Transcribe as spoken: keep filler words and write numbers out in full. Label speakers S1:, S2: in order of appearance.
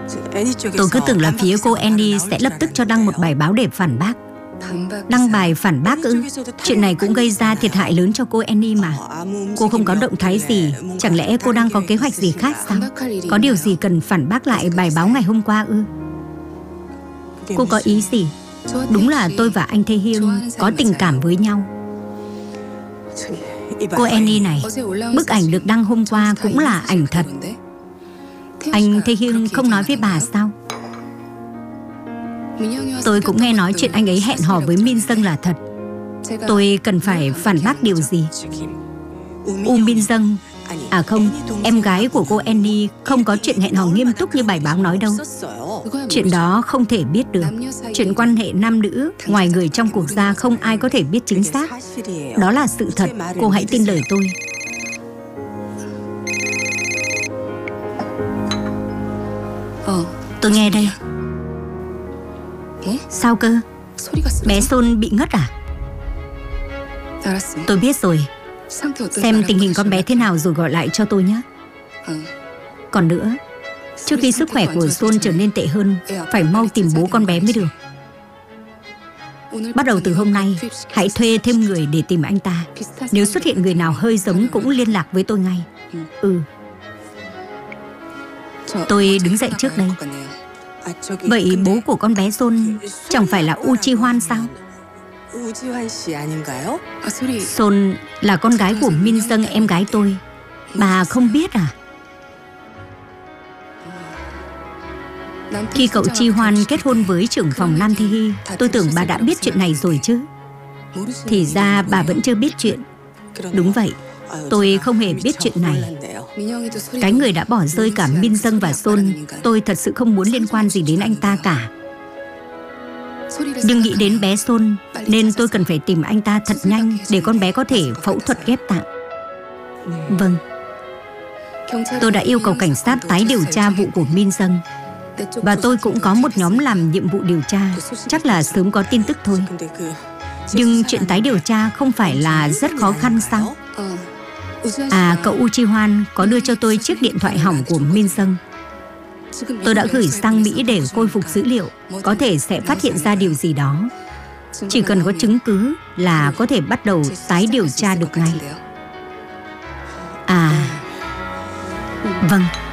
S1: Tôi cứ tưởng là phía cô Annie sẽ lập tức cho đăng một bài báo để phản bác. Đăng bài phản bác ư? Chuyện này cũng gây ra thiệt hại lớn cho cô Annie mà. Cô không có động thái gì. Chẳng lẽ cô đang có kế hoạch gì khác sao? Có điều gì cần phản bác lại bài báo ngày hôm qua ư? Cô có ý gì? Đúng là tôi và anh Tae Hyung có tình cảm với nhau. Cô Annie này, bức ảnh được đăng hôm qua cũng là ảnh thật. Anh Tae Hyung không nói với bà sao? Tôi cũng nghe nói chuyện anh ấy hẹn hò với Min Jung là thật. Tôi cần phải phản bác điều gì? U Min Jung, à không, em gái của cô Annie không có chuyện hẹn hò nghiêm túc như bài báo nói đâu. Chuyện đó không thể biết được. Chuyện quan hệ nam nữ, ngoài người trong cuộc gia không ai có thể biết chính xác. Đó là sự thật, cô hãy tin lời tôi. Tôi nghe đây. Sao cơ? Bé Son bị ngất à? Tôi biết rồi. Xem tình hình con bé thế nào rồi gọi lại cho tôi nhé. Còn nữa, trước khi sức khỏe của Son trở nên tệ hơn, phải mau tìm bố con bé mới được. Bắt đầu từ hôm nay, hãy thuê thêm người để tìm anh ta. Nếu xuất hiện người nào hơi giống cũng liên lạc với tôi ngay. Ừ. Tôi đứng dậy trước đây. Vậy bố của con bé Son chẳng phải là U Chi Hoan sao? Son là con gái của Min Jung, em gái tôi. Bà không biết à? Khi cậu Chi Hoan kết hôn với trưởng phòng Nam Tae Hy, tôi tưởng bà đã biết chuyện này rồi chứ. Thì ra bà vẫn chưa biết chuyện. Đúng vậy, tôi không hề biết chuyện này. Cái người đã bỏ rơi cả Min Jung và Son, tôi thật sự không muốn liên quan gì đến anh ta cả. Nhưng nghĩ đến bé Son, nên tôi cần phải tìm anh ta thật nhanh để con bé có thể phẫu thuật ghép tạng. Vâng. Tôi đã yêu cầu cảnh sát tái điều tra vụ của Min Jung. Và tôi cũng có một nhóm làm nhiệm vụ điều tra. Chắc là sớm có tin tức thôi. Nhưng chuyện tái điều tra không phải là rất khó khăn sao? À, cậu U Chi Hoan có đưa cho tôi chiếc điện thoại hỏng của Min Jung. Tôi đã gửi sang Mỹ để khôi phục dữ liệu. Có thể sẽ phát hiện ra điều gì đó. Chỉ cần có chứng cứ là có thể bắt đầu tái điều tra được ngay. À, vâng.